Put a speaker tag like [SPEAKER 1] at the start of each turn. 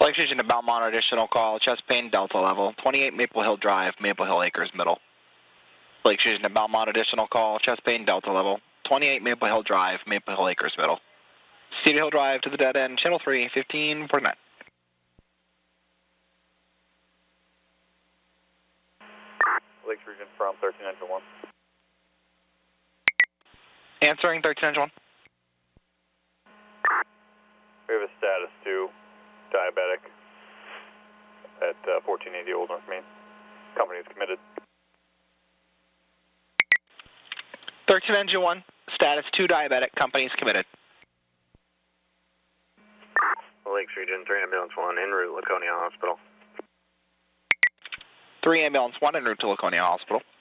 [SPEAKER 1] Lakes Region to Belmont, additional call, chest pain, Delta level, 28 Maple Hill Drive, Maple Hill Acres, middle. Lakes Region to Belmont, additional call, chest pain, Delta level, 28 Maple Hill Drive, Maple Hill Acres, middle. Cedar Hill Drive to the dead end, channel 3, 15 for 9.
[SPEAKER 2] Lakes Region from 13 Engine 1.
[SPEAKER 1] Answering 13 Engine 1.
[SPEAKER 2] We have a status 2, diabetic, at 1480 Old North Main. Company is committed.
[SPEAKER 1] 13 Engine 1, status 2 diabetic, company is committed.
[SPEAKER 2] Lakes Region, 3 Ambulance 1, en route Laconia Hospital.
[SPEAKER 1] 3 Ambulance 1 en route to Laconia Hospital.